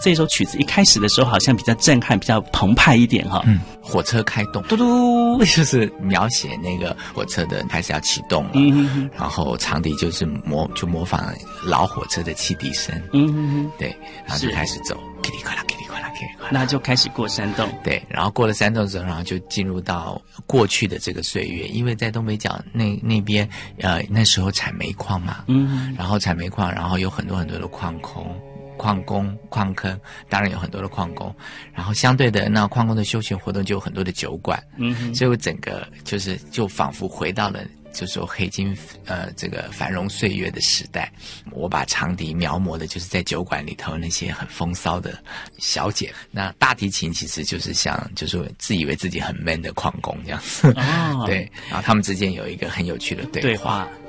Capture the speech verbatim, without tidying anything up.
这首曲子一开始的时候好像比较震撼，比较澎湃一点哈。 嗯，火车开动，嘟嘟，就是描写那个火车的开始要启动了。嗯哼，然后长笛就是模就模仿老火车的汽笛声。嗯哼，对，然后就开始走，噼里啪啦，噼里啪啦，噼里啪啦， 那就开始过山洞。 对，然后过了山洞之后，然后就进入到过去的这个岁月，因为在东北角那那边，呃，那时候产煤矿嘛，嗯，然后产煤矿，然后有很多很多的矿工。矿工、矿坑，当然有很多的矿工，然后相对的，那矿工的休闲活动就有很多的酒馆，嗯，所以我整个就是就仿佛回到了就说黑金呃这个繁荣岁月的时代。我把长笛描摹的就是在酒馆里头那些很风骚的小姐，那大提琴其实就是像就是自以为自己很 man 的矿工这样子，哦，对，然后他们之间有一个很有趣的对话。对话